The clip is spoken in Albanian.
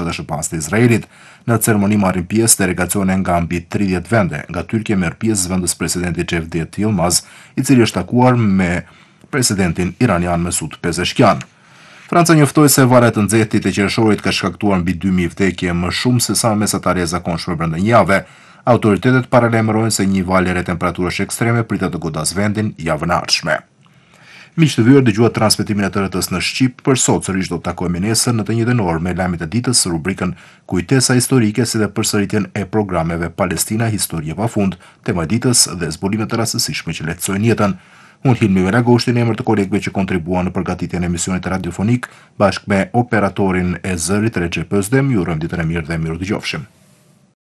Rasha dhe shërpas të Izraelit. Në ceremoni marrin pjesë delegacione nga mbi 30 vende. Nga Tyrkia merr pjesë zëvendës presidenti Cevdet Yilmaz, i cili është takuar me presidentin iranian Mesut Pezeshkian. Franca njoftoi se varet të nxehtit e qershorit ka shkaktuar mbi 2000 vdekje, më shumë se sa mesatarja e zakonshme brenda një jave. Autoritetet paralajmërojnë se një valje e temperaturës ekstreme pritet të godas vendin javën e ardhshme. Miq të vyer, dëgjuat transmetimin e të RT-s në Shqip. Për sot sërish do të takojmë nesër në të njëjtën orë me lajmet e ditës, rubrikën Kujtesa historike si dhe përsëritjen e programeve Palestina, histori e pafund, tema e ditës dhe zbulimet të rastësishme që lehtësojnë jetën. Unë Hilmi Veragoshti në emër të kolegëve që kontribuan në përgatitjen e emisionit radiofonik bashkë me operatorin e zërit Recep Özdem, ju urojmë ditën e mirë dhe miru dëgjofshim.